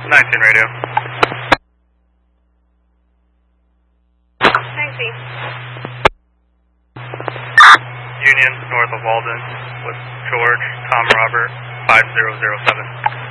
19 radio. 19. Union, north of Walden, with George, Tom Robert, 5007.